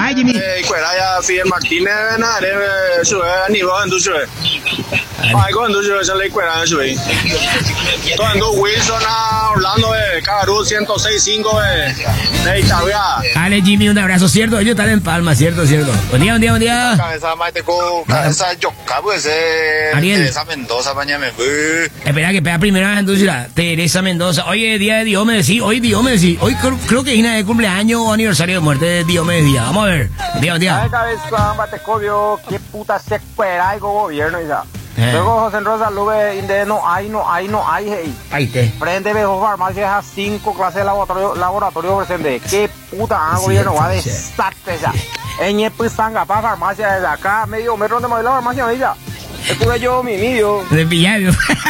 Ay, Jimmy. Cuera ya Fidel Martínez, nada, sube a nivel en tu sube. Ay, con tu sube, se le cuera en sube. Todo Wilson a Orlando, Cabarú 106.5, de Italia. Dale, Jimmy, un abrazo, cierto. Ellos están en Palma, cierto. Buen día. Cabeza Maiteco, cabeza Yoka, pues, Ariel. Teresa Mendoza, mañana. Espera, que pega primero a Teresa Mendoza. Oye, día de Diomedes, sí. Hoy creo que es de cumpleaños o aniversario de muerte de Diomedes Díaz. Vamos a ver. Día. Ay, cabeza, Matecovio, qué puta se cuera el gobierno, ya. Luego José Rosa Lube, no hay, hey. Ahí te. Frente de farmacias a 5 clases de laboratorio presente. Qué puta gobierno va a desastre, ya. En Epizanga, para farmacia desde acá, medio metro donde me voy la farmacia, ella. Estuve yo, mi medio. De Pillario.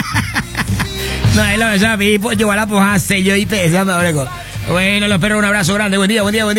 No, es lo que yo vi, pues yo a la poja sello y te bueno, los perros, un abrazo grande. Buen día.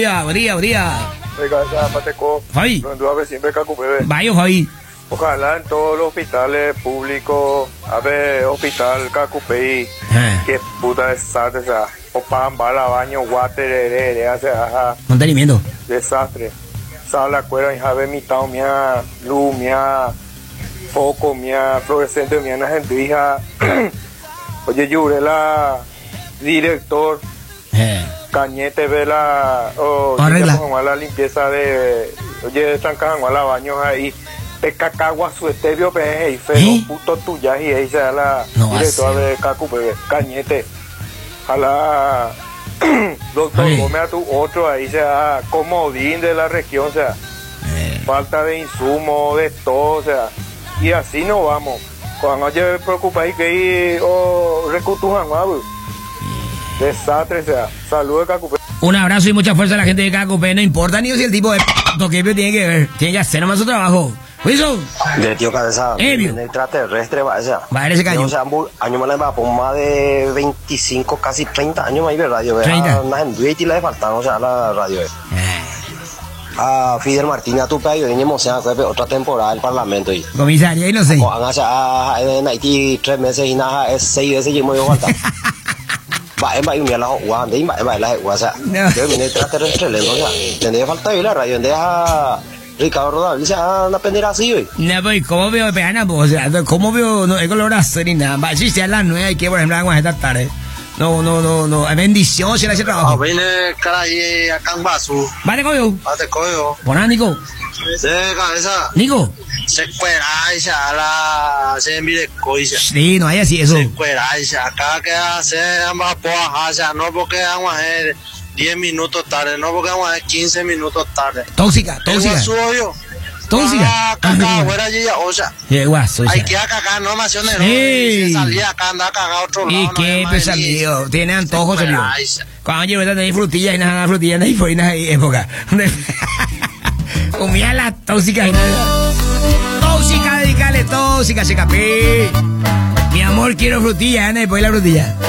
Oiga, Pateco. Fabi. No duda siempre Cacupebe. Vaya, Fabi. Ojalá en todos los hospitales públicos, a ver, hospital Cacupey, qué puta desastre, o sea, opan, bala, baño, water, o sea, mantenimiento. Desastre. Sala, cuera, hija, ve mitad, mía, luz, mía, foco, mía, fluorescente, mía, una gente, hija. Oye, Yurela, director. Cañete, vela, la limpieza de, oye, están cagando la baños ahí. Pecacagua su estebio peje feo puto tuya y ahí se da la directora de Cacu Cañete a la doctor Gómez a tu otro ahí se da comodín de la región, o sea falta de insumo de todo, o sea, y así no vamos cuando oye preocupa y que recutujan desastre, o sea, saludos de Cacu. Un abrazo y mucha fuerza a la gente de Cacupé. No importa ni si el tipo de que tiene que ver. Tiene que hacer nomás su trabajo. ¿Eso? De tío cabeza. En extraterrestre va ese. Va a ese caño. O sea, año más le va por más de 25, casi 30 años más de radio. 30. Una gente y le faltaron, o sea, la radio. A Fidel Martínez a tu país, venimos a otra temporada del Parlamento. Comisaria, y no sé. En Haití 3 meses y nada, es 6 veces y me falta. Va en Bayunia la Juan de la WhatsApp. Yo vine extraterrestre, o sea, tendría falta ir la radio, deja Ricardo Rodal, dice, una pendeja así, güey. No, pues, ¿cómo veo pegana? O sea, ¿cómo veo? No hay color azul ni nada. Va, si sea a las 9, hay que, por ejemplo, vamos a estar tarde. No. Bendición, si le hace trabajo. Viene, caray, a Cambasu. Vale, coyo. Buenas, Nico. Sí, cabeza. Nico. Se cuera y se ala, se envide coisa. Sí, no hay así eso. Se cuera y se acá que hace ambas pojas, o sea, no porque vamos a hacer 10 minutos tarde, no porque vamos a hacer 15 minutos tarde. Tóxica. Tóxica. Acá fuera allí, o sea. Hay que acá no más se salía acá, anda acá a otro lado. Y qué pesadillo, tiene antojos, señor. Cuando yo voy a tener frutillas y nada, frutillas y por ahí época. Comía la tóxica y nada. Tóxica, dedicale tóxica, se capé. Mi amor, quiero frutilla, Ana, y después la frutilla.